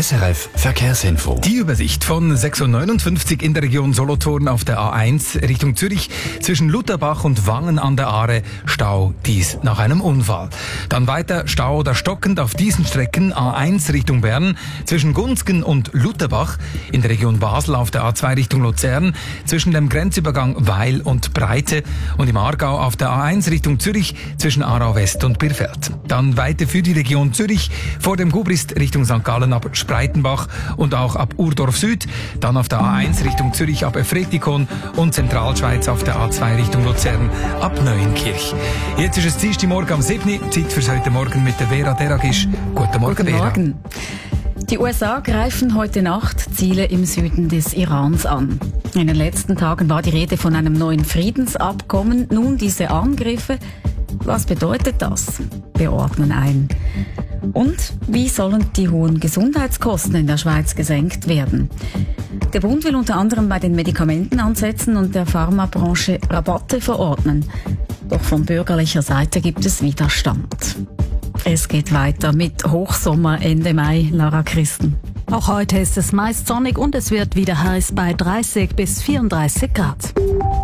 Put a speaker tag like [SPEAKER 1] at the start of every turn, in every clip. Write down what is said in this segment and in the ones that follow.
[SPEAKER 1] SRF Verkehrsinfo.
[SPEAKER 2] Die Übersicht von 6:59 Uhr in der Region Solothurn auf der A1 Richtung Zürich zwischen Lutherbach und Wangen an der Aare. Stau, dies nach einem Unfall. Dann weiter Stau oder stockend auf diesen Strecken A1 Richtung Bern zwischen Gunzgen und Lutherbach. In der Region Basel auf der A2 Richtung Luzern zwischen dem Grenzübergang Weil und Breite. Und im Aargau auf der A1 Richtung Zürich zwischen Aarau West und Birfeld. Dann weiter für die Region Zürich vor dem Gubrist Richtung St. Gallen ab Spreitenbach und auch ab Urdorf Süd, dann auf der A1 Richtung Zürich ab Efretikon und Zentralschweiz auf der A2 Richtung Luzern ab Neuenkirch. Jetzt ist es Dienstagmorgen am 7. Zeit fürs heute Morgen mit der Vera Deragisch. Guten Morgen, Vera.
[SPEAKER 3] Guten Morgen. Die USA greifen heute Nacht Ziele im Süden des Irans an. In den letzten Tagen war die Rede von einem neuen Friedensabkommen. Nun diese Angriffe. Was bedeutet das? Wir ordnen ein. Und wie sollen die hohen Gesundheitskosten in der Schweiz gesenkt werden? Der Bund will unter anderem bei den Medikamenten ansetzen und der Pharmabranche Rabatte verordnen. Doch von bürgerlicher Seite gibt es Widerstand. Es geht weiter mit Hochsommer Ende Mai, Lara Christen.
[SPEAKER 4] Auch heute ist es meist sonnig und es wird wieder heiß bei 30 bis 34 Grad.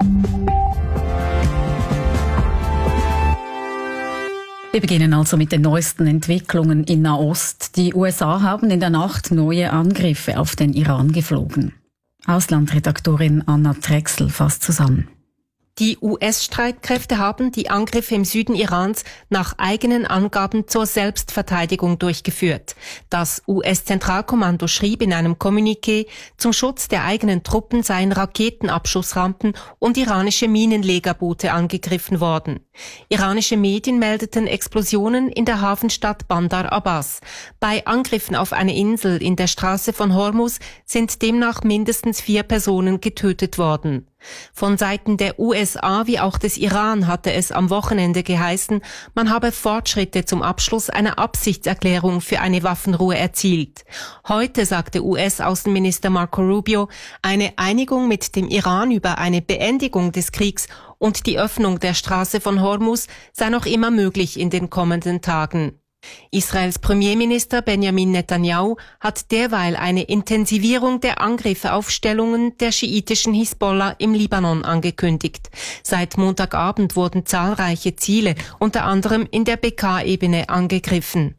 [SPEAKER 3] Wir beginnen also mit den neuesten Entwicklungen in Nahost. Die USA haben in der Nacht neue Angriffe auf den Iran geflogen. Auslandredaktorin Anna Drechsel fasst zusammen.
[SPEAKER 5] Die US-Streitkräfte haben die Angriffe im Süden Irans nach eigenen Angaben zur Selbstverteidigung durchgeführt. Das US-Zentralkommando schrieb in einem Kommuniqué, zum Schutz der eigenen Truppen seien Raketenabschussrampen und iranische Minenlegerboote angegriffen worden. Iranische Medien meldeten Explosionen in der Hafenstadt Bandar Abbas. Bei Angriffen auf eine Insel in der Straße von Hormuz sind demnach mindestens 4 Personen getötet worden. Von Seiten der USA wie auch des Iran hatte es am Wochenende geheißen, man habe Fortschritte zum Abschluss einer Absichtserklärung für eine Waffenruhe erzielt. Heute sagte US-Außenminister Marco Rubio, eine Einigung mit dem Iran über eine Beendigung des Kriegs und die Öffnung der Straße von Hormuz sei noch immer möglich in den kommenden Tagen. Israels Premierminister Benjamin Netanyahu hat derweil eine Intensivierung der Angriffe auf Stellungen der schiitischen Hisbollah im Libanon angekündigt. Seit Montagabend wurden zahlreiche Ziele, unter anderem in der Bekaa-Ebene, angegriffen.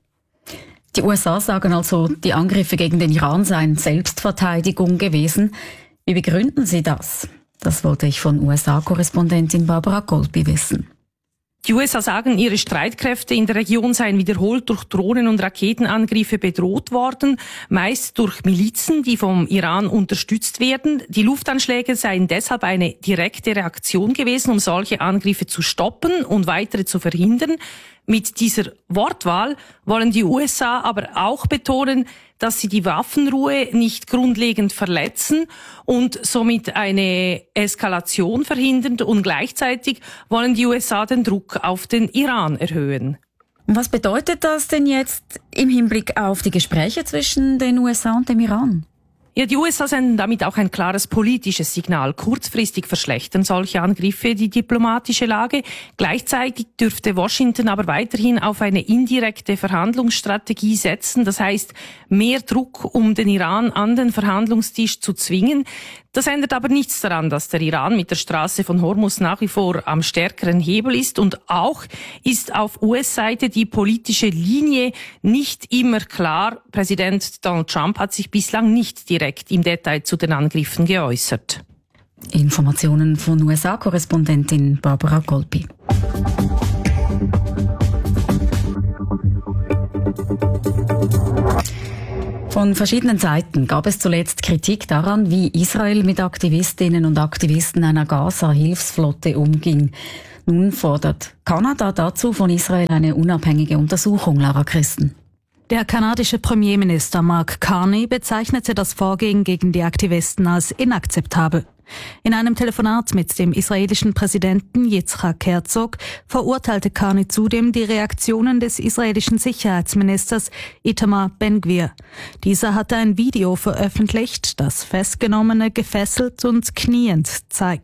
[SPEAKER 3] Die USA sagen also, die Angriffe gegen den Iran seien Selbstverteidigung gewesen. Wie begründen Sie das? Das wollte ich von USA-Korrespondentin Barbara Golpi wissen.
[SPEAKER 6] Die USA sagen, ihre Streitkräfte in der Region seien wiederholt durch Drohnen- und Raketenangriffe bedroht worden, meist durch Milizen, die vom Iran unterstützt werden. Die Luftanschläge seien deshalb eine direkte Reaktion gewesen, um solche Angriffe zu stoppen und weitere zu verhindern. Mit dieser Wortwahl wollen die USA aber auch betonen, dass sie die Waffenruhe nicht grundlegend verletzen und somit eine Eskalation verhindern, und gleichzeitig wollen die USA den Druck auf den Iran erhöhen.
[SPEAKER 3] Was bedeutet das denn jetzt im Hinblick auf die Gespräche zwischen den USA und dem Iran?
[SPEAKER 6] Ja, die USA senden damit auch ein klares politisches Signal. Kurzfristig verschlechtern solche Angriffe die diplomatische Lage. Gleichzeitig dürfte Washington aber weiterhin auf eine indirekte Verhandlungsstrategie setzen. Das heißt, mehr Druck, um den Iran an den Verhandlungstisch zu zwingen. Das ändert aber nichts daran, dass der Iran mit der Straße von Hormuz nach wie vor am stärkeren Hebel ist, und auch ist auf US-Seite die politische Linie nicht immer klar. Präsident Donald Trump hat sich bislang nicht direkt im Detail zu den Angriffen geäußert.
[SPEAKER 3] Informationen von USA-Korrespondentin Barbara Golpi. Von verschiedenen Seiten gab es zuletzt Kritik daran, wie Israel mit Aktivistinnen und Aktivisten einer Gaza-Hilfsflotte umging. Nun fordert Kanada dazu von Israel eine unabhängige Untersuchung, Lara Christen.
[SPEAKER 4] Der kanadische Premierminister Mark Carney bezeichnete das Vorgehen gegen die Aktivisten als inakzeptabel. In einem Telefonat mit dem israelischen Präsidenten Yitzhak Herzog verurteilte Carney zudem die Reaktionen des israelischen Sicherheitsministers Itamar Ben-Gvir. Dieser hatte ein Video veröffentlicht, das Festgenommene gefesselt und kniend zeigt.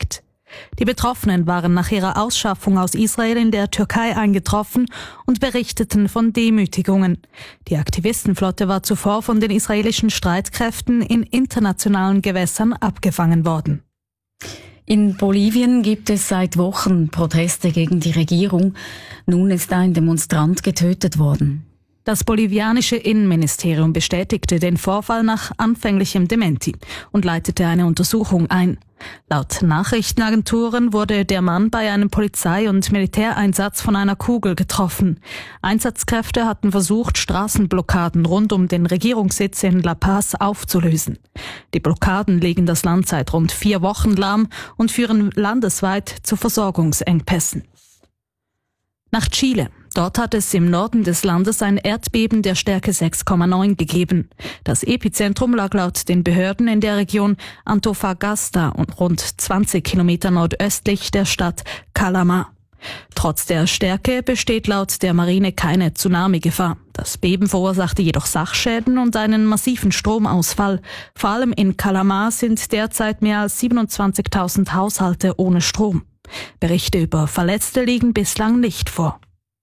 [SPEAKER 4] Die Betroffenen waren nach ihrer Ausschaffung aus Israel in der Türkei eingetroffen und berichteten von Demütigungen. Die Aktivistenflotte war zuvor von den israelischen Streitkräften in internationalen Gewässern abgefangen worden.
[SPEAKER 3] In Bolivien gibt es seit Wochen Proteste gegen die Regierung. Nun ist ein Demonstrant getötet worden.
[SPEAKER 4] Das bolivianische Innenministerium bestätigte den Vorfall nach anfänglichem Dementi und leitete eine Untersuchung ein. Laut Nachrichtenagenturen wurde der Mann bei einem Polizei- und Militäreinsatz von einer Kugel getroffen. Einsatzkräfte hatten versucht, Straßenblockaden rund um den Regierungssitz in La Paz aufzulösen. Die Blockaden legen das Land seit rund 4 Wochen lahm und führen landesweit zu Versorgungsengpässen. Nach Chile. Dort hat es im Norden des Landes ein Erdbeben der Stärke 6,9 gegeben. Das Epizentrum lag laut den Behörden in der Region Antofagasta und rund 20 Kilometer nordöstlich der Stadt Calama. Trotz der Stärke besteht laut der Marine keine Tsunami-Gefahr. Das Beben verursachte jedoch Sachschäden und einen massiven Stromausfall. Vor allem in Calama sind derzeit mehr als 27.000 Haushalte ohne Strom. Berichte über Verletzte liegen bislang nicht vor.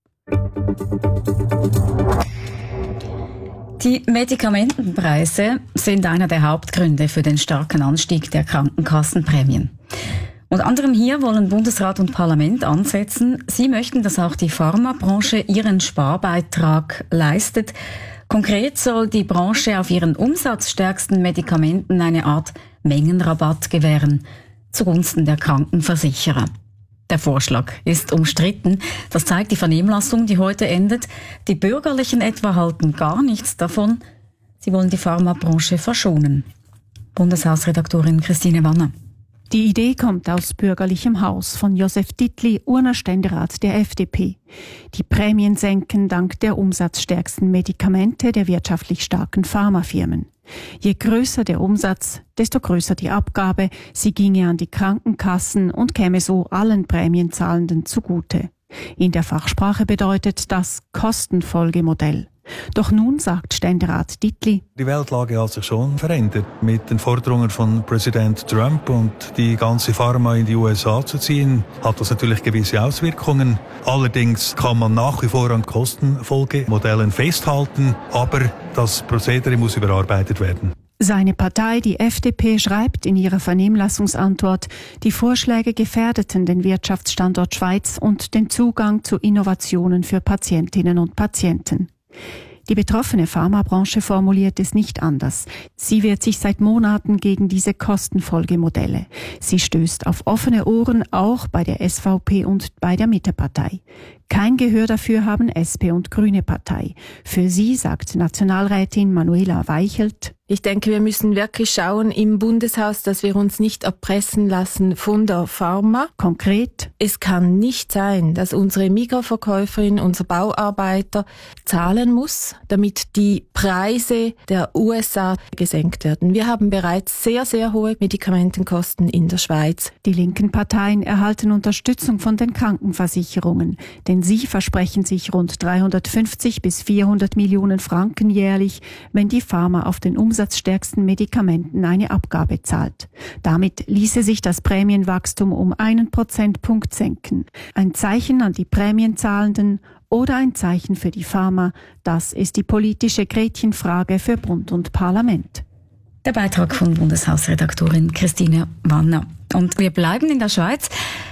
[SPEAKER 3] Die Medikamentenpreise sind einer der Hauptgründe für den starken Anstieg der Krankenkassenprämien. Unter anderem hier wollen Bundesrat und Parlament ansetzen. Sie möchten, dass auch die Pharmabranche ihren Sparbeitrag leistet. Konkret soll die Branche auf ihren umsatzstärksten Medikamenten eine Art Mengenrabatt gewähren, zugunsten der Krankenversicherer. Der Vorschlag ist umstritten. Das zeigt die Vernehmlassung, die heute endet. Die Bürgerlichen etwa halten gar nichts davon. Sie wollen die Pharmabranche verschonen. Bundeshausredaktorin Christine Wanner.
[SPEAKER 1] Die Idee kommt aus bürgerlichem Haus von Josef Dittli, Urner Ständerat der FDP. Die Prämien senken dank der umsatzstärksten Medikamente der wirtschaftlich starken Pharmafirmen. Je größer der Umsatz, desto größer die Abgabe. Sie ginge an die Krankenkassen und käme so allen Prämienzahlenden zugute. In der Fachsprache bedeutet das Kostenfolgemodell. Doch nun sagt Ständerat Dittli:
[SPEAKER 7] Die Weltlage hat sich schon verändert. Mit den Forderungen von Präsident Trump und die ganze Pharma in die USA zu ziehen, hat das natürlich gewisse Auswirkungen. Allerdings kann man nach wie vor an Kostenfolgemodellen festhalten, aber das Prozedere muss überarbeitet werden.
[SPEAKER 1] Seine Partei, die FDP, schreibt in ihrer Vernehmlassungsantwort, die Vorschläge gefährdeten den Wirtschaftsstandort Schweiz und den Zugang zu Innovationen für Patientinnen und Patienten. Die betroffene Pharmabranche formuliert es nicht anders. Sie wehrt sich seit Monaten gegen diese Kostenfolgemodelle. Sie stößt auf offene Ohren, auch bei der SVP und bei der Mittepartei. Kein Gehör dafür haben SP und Grüne Partei. Für sie sagt Nationalrätin Manuela Weichelt:
[SPEAKER 8] Ich denke, wir müssen wirklich schauen im Bundeshaus, dass wir uns nicht erpressen lassen von der Pharma.
[SPEAKER 1] Konkret:
[SPEAKER 8] Es kann nicht sein, dass unsere Mikroverkäuferin, unser Bauarbeiter zahlen muss, damit die Preise der USA gesenkt werden. Wir haben bereits sehr, sehr hohe Medikamentenkosten in der Schweiz.
[SPEAKER 1] Die linken Parteien erhalten Unterstützung von den Krankenversicherungen, denn sie versprechen sich rund 350 bis 400 Millionen Franken jährlich, wenn die Pharma auf den umsatzstärksten Medikamenten eine Abgabe zahlt. Damit ließe sich das Prämienwachstum um 1 Prozentpunkt senken. Ein Zeichen an die Prämienzahlenden oder ein Zeichen für die Pharma, das ist die politische Gretchenfrage für Bund und Parlament.
[SPEAKER 3] Der Beitrag von Bundeshausredaktorin Christine Wanner. Und wir bleiben in der Schweiz.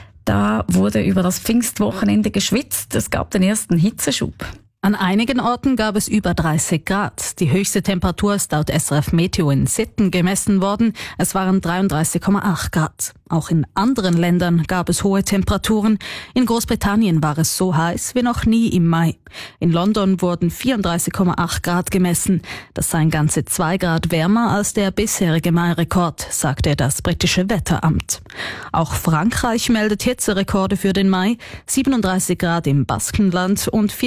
[SPEAKER 3] Da wurde über das Pfingstwochenende geschwitzt. Es gab den ersten Hitzeschub.
[SPEAKER 4] An einigen Orten gab es über 30 Grad. Die höchste Temperatur ist laut SRF Meteo in Sitten gemessen worden. Es waren 33,8 Grad. Auch in anderen Ländern gab es hohe Temperaturen. In Großbritannien war es so heiß wie noch nie im Mai. In London wurden 34,8 Grad gemessen. Das seien ganze 2 Grad wärmer als der bisherige Mai-Rekord, sagte das britische Wetteramt. Auch Frankreich meldet Hitzerekorde für den Mai. 37 Grad im Baskenland und